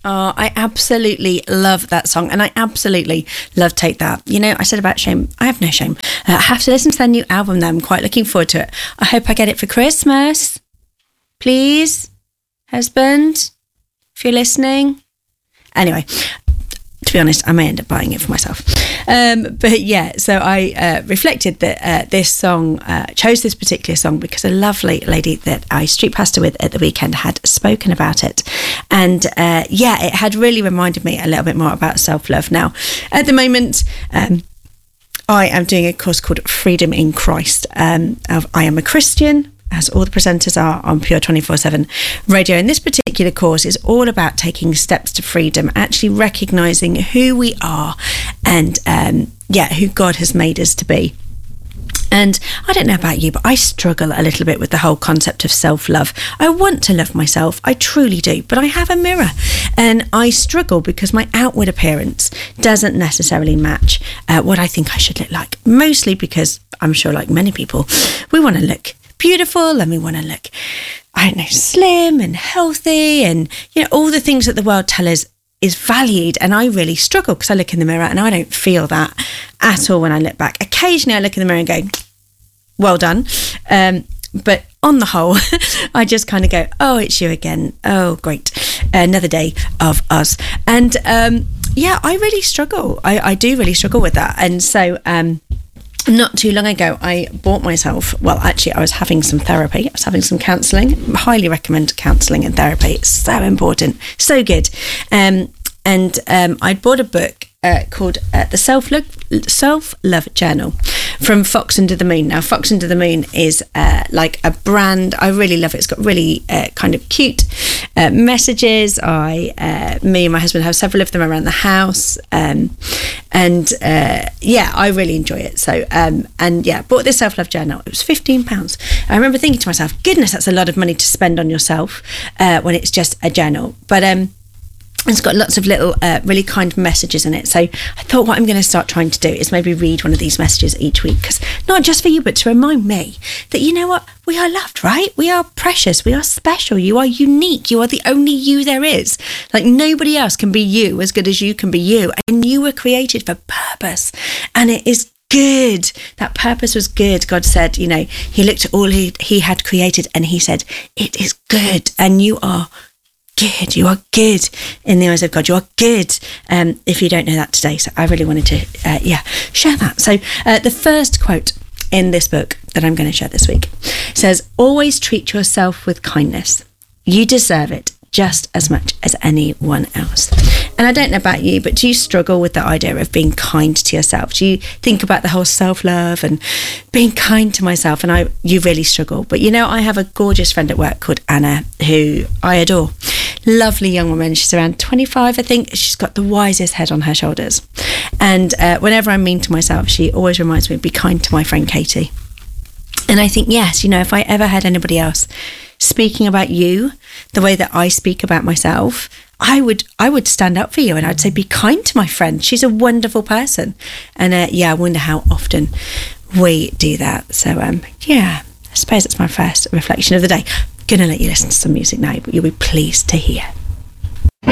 Oh, I absolutely love that song, and I absolutely love Take That. You know, I said about shame, I have no shame. I have to listen to their new album though. I'm quite looking forward to it. I hope I get it for Christmas. Please, husband, if you're listening. Anyway, to be honest, I may end up buying it for myself. But yeah, so I reflected that this song, chose this particular song because a lovely lady that I street pastor with at the weekend had spoken about it. And it had really reminded me a little bit more about self-love. Now, at the moment, I am doing a course called Freedom in Christ. I am a Christian, as all the presenters are on Pure 24/7 radio. And this particular course is all about taking steps to freedom, actually recognising who we are and who God has made us to be. And I don't know about you, but I struggle a little bit with the whole concept of self-love. I want to love myself, I truly do, but I have a mirror and I struggle because my outward appearance doesn't necessarily match what I think I should look like. Mostly because I'm sure, like many people, we want to look beautiful and we want to look, I don't know, slim and healthy and, you know, all the things that the world tells us is valued. And I really struggle because I look in the mirror and I don't feel that at all when I look back. Occasionally I look in the mirror and go, well done. But on the whole, I just kind of go, oh, it's you again. Oh, great. Another day of us. And I really struggle. I do really struggle with that. And so, not too long ago, I bought myself, well, actually, I was having some therapy. I was having some counselling. Highly recommend counselling and therapy. It's so important, so good. I'd bought a book called The Self-Love Journal from Fox Under the Moon. Now, Fox Under the Moon is like a brand. I really love it. It's got really kind of cute messages. Me and my husband have several of them around the house. I really enjoy it. So, bought this self-love journal. It was £15. I remember thinking to myself, goodness, that's a lot of money to spend on yourself when it's just a journal. But it's got lots of little really kind messages in it. So I thought what I'm going to start trying to do is maybe read one of these messages each week, because not just for you, but to remind me that, you know what, we are loved, right? We are precious. We are special. You are unique. You are the only you there is. Like, nobody else can be you as good as you can be you. And you were created for purpose. And it is good. That purpose was good. God said, you know, he looked at all he had created and he said, it is good. And you are good. You are good in the eyes of God. You are good. If you don't know that today. So I really wanted to, share that. So the first quote in this book that I'm going to share this week says, always treat yourself with kindness. You deserve it just as much as anyone else. And I don't know about you, but do you struggle with the idea of being kind to yourself? Do you think about the whole self-love and being kind to myself? And you really struggle. But you know, I have a gorgeous friend at work called Anna, who I adore. Lovely young woman. She's around 25, I think. She's got the wisest head on her shoulders. And whenever I'm mean to myself, she always reminds me, be kind to my friend Katie. And I think, yes, you know, if I ever had anybody else speaking about you the way that I speak about myself, I would stand up for you and I'd say, be kind to my friend. She's a wonderful person. And I wonder how often we do that. So, I suppose that's my first reflection of the day. Going to let you listen to some music now, but you'll be pleased to hear.